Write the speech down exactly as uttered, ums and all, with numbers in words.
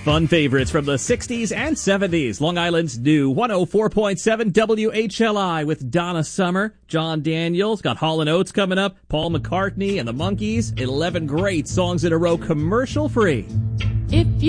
Fun favorites from the sixties and seventies. Long Island's new one oh four point seven W H L I with Donna Summer, John Daniels, got Hall and Oates coming up, Paul McCartney and the Monkees. eleven great songs in a row, commercial free. If you